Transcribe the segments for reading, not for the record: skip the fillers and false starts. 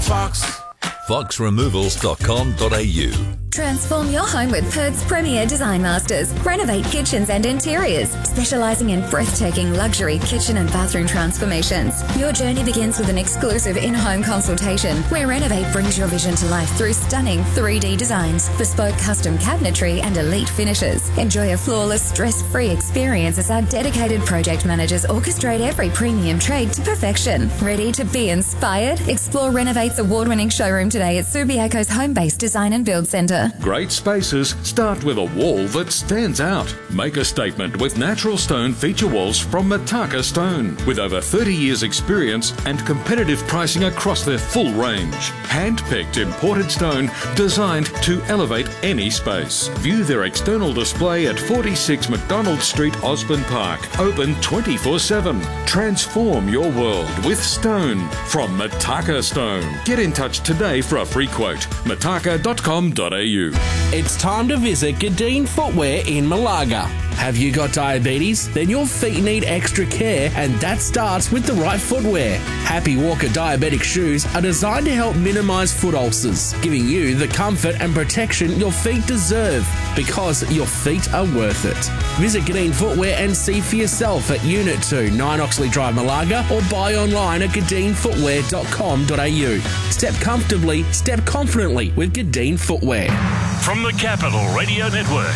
Fox. foxremovals.com.au. Transform your home with Perth's premier design masters. Renovate kitchens and interiors, specialising in breathtaking luxury kitchen and bathroom transformations. Your journey begins with an exclusive in-home consultation where Renovate brings your vision to life through stunning 3D designs, bespoke custom cabinetry and elite finishes. Enjoy a flawless, stress-free experience as our dedicated project managers orchestrate every premium trade to perfection. Ready to be inspired? Explore Renovate's award-winning showroom today at Subiaco's home-based design and build centre. Great spaces start with a wall that stands out. Make a statement with natural stone feature walls from Mataka Stone. With over 30 years experience and competitive pricing across their full range. Hand-picked imported stone designed to elevate any space. View their external display at 46 McDonald Street, Osborne Park. Open 24/7. Transform your world with stone from Mataka Stone. Get in touch today for a free quote. mataka.com.au. It's time to visit Gadeen Footwear in Malaga. Have you got diabetes? Then your feet need extra care, and that starts with the right footwear. Happy Walker diabetic shoes are designed to help minimise foot ulcers, giving you the comfort and protection your feet deserve, because your feet are worth it. Visit Gadeen Footwear and see for yourself at Unit 2, 9 Oxley Drive, Malaga, or buy online at gadeenfootwear.com.au. Step comfortably, step confidently with Gadeen Footwear. From the Capital Radio Network,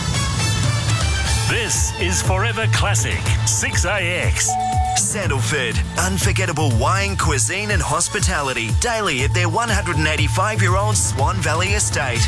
this is Forever Classic 6AX. Sandalford, unforgettable wine, cuisine and hospitality daily at their 185-year-old Swan Valley estate.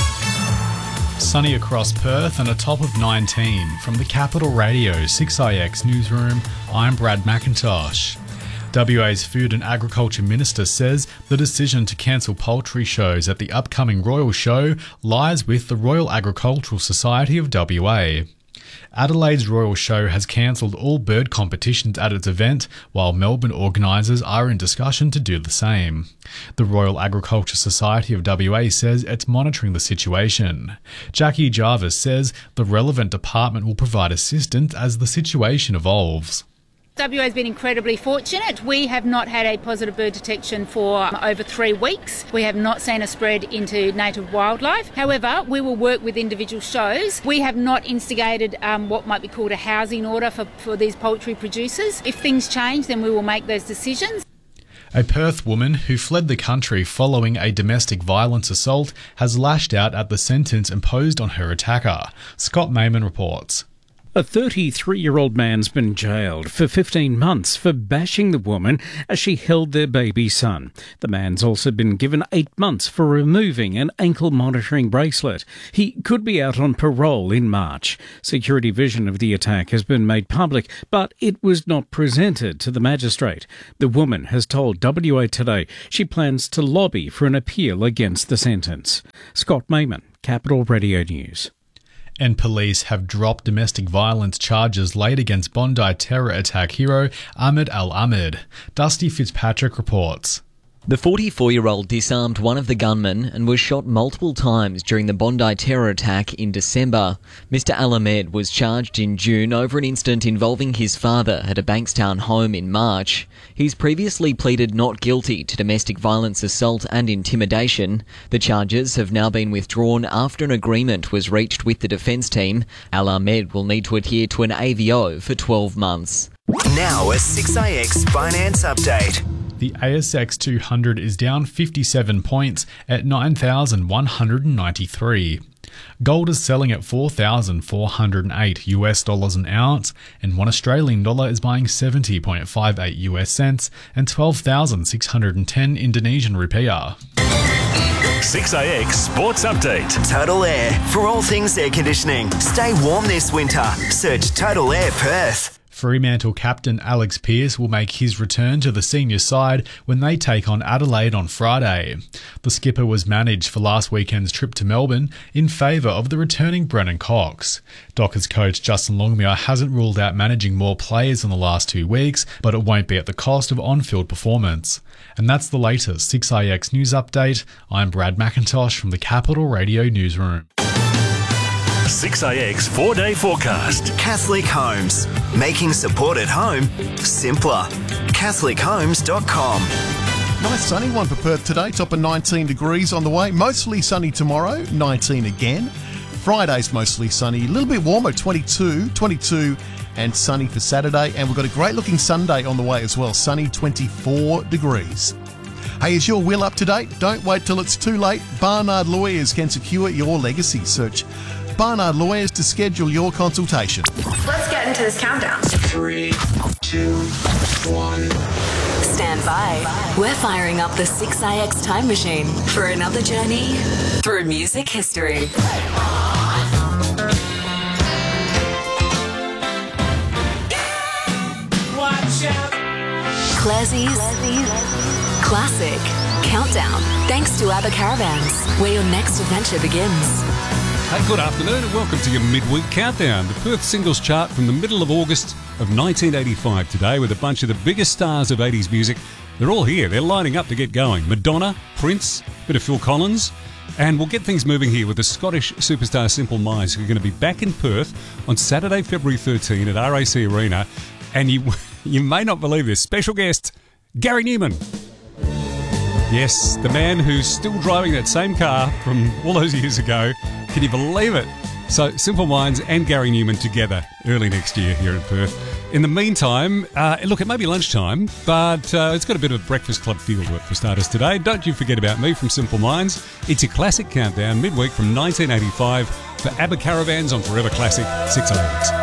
Sunny across Perth and a top of 19. From the Capital Radio 6IX newsroom, I'm Brad McIntosh. WA's Food and Agriculture Minister says the decision to cancel poultry shows at the upcoming Royal Show lies with the Royal Agricultural Society of WA. Adelaide's Royal Show has cancelled all bird competitions at its event, while Melbourne organisers are in discussion to do the same. The Royal Agriculture Society of WA says it's monitoring the situation. Jackie Jarvis says the relevant department will provide assistance as the situation evolves. WA has been incredibly fortunate. We have not had a positive bird detection for over 3 weeks. We have not seen a spread into native wildlife. However, we will work with individual shows. We have not instigated what might be called a housing order for these poultry producers. If things change, then we will make those decisions. A Perth woman who fled the country following a domestic violence assault has lashed out at the sentence imposed on her attacker. Scott Mayman reports. A 33-year-old man's been jailed for 15 months for bashing the woman as she held their baby son. The man's also been given 8 months for removing an ankle monitoring bracelet. He could be out on parole in March. Security vision of the attack has been made public, but it was not presented to the magistrate. The woman has told WA Today she plans to lobby for an appeal against the sentence. Scott Mayman, Capital Radio News. And police have dropped domestic violence charges laid against Bondi terror attack hero Ahmed Al-Ahmed. Dusty Fitzpatrick reports. The 44-year-old disarmed one of the gunmen and was shot multiple times during the Bondi terror attack in December. Mr Al-Ahmed was charged in June over an incident involving his father at a Bankstown home in March. He's previously pleaded not guilty to domestic violence assault and intimidation. The charges have now been withdrawn after an agreement was reached with the defence team. Al-Ahmed will need to adhere to an AVO for 12 months. Now a 6AX Finance Update. The ASX 200 is down 57 points at 9,193. Gold is selling at $4,408 an ounce, and $1 Australian is buying 70.58 US cents and 12,610 Indonesian rupiah. 6AX Sports Update. Total Air. For all things air conditioning, stay warm this winter. Search Total Air Perth. Fremantle captain Alex Pearce will make his return to the senior side when they take on Adelaide on Friday. The skipper was managed for last weekend's trip to Melbourne in favour of the returning Brennan Cox. Dockers coach Justin Longmire hasn't ruled out managing more players in the last 2 weeks, but it won't be at the cost of on-field performance. And that's the latest 6IX News Update. I'm Brad McIntosh from the Capital Radio Newsroom. 6AX 4-day forecast. Catholic Homes. Making support at home simpler. CatholicHomes.com. Nice sunny one for Perth today, top of 19 degrees on the way. Mostly sunny tomorrow, 19 again. Friday's mostly sunny, a little bit warmer, 22 and sunny for Saturday. And we've got a great looking Sunday on the way as well, sunny 24 degrees. Hey, is your will up to date? Don't wait till it's too late. Barnard Lawyers can secure your legacy. Search Barnard Lawyers to schedule your consultation. Let's get into this countdown. 3, 2, 1. Stand by. We're firing up the 6IX time machine for another journey through music history. Watch out. Classie's Classic Countdown. Thanks to ABBA Caravans, where your next adventure begins. Hey, good afternoon and welcome to your midweek countdown. The Perth Singles Chart from the middle of August of 1985 today with a bunch of the biggest stars of 80s music. They're all here. They're lining up to get going. Madonna, Prince, bit of Phil Collins. And we'll get things moving here with the Scottish superstar Simple Minds, who are going to be back in Perth on Saturday, February 13 at RAC Arena. And you may not believe this. Special guest, Gary Newman. Yes, the man who's still driving that same car from all those years ago. Can you believe it? So, Simple Minds and Gary Newman together early next year here in Perth. In the meantime, look, it may be lunchtime, but it's got a bit of a Breakfast Club feel to it for starters today. Don't you forget about me from Simple Minds. It's your classic countdown midweek from 1985 for ABBA Caravans on Forever Classic 6IX.